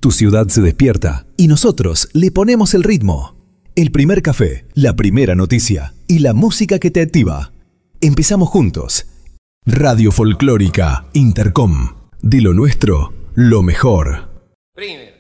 Tu ciudad se despierta y nosotros le ponemos el ritmo. El primer café, la primera noticia y la música que te activa. Empezamos juntos. Radio Folclórica Intercom. De lo nuestro, lo mejor. Primero.